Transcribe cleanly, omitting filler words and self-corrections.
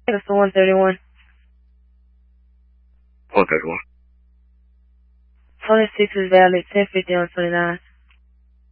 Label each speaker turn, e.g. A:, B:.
A: That's the 131.
B: 131.
A: 26 is valid, 1050 on 29.